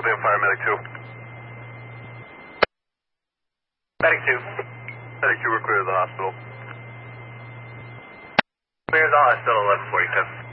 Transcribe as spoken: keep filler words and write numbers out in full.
Stand fire, medic two. Medic two. Medic two, we're clear of the hospital. Clear the hospital, eleven forty-seven.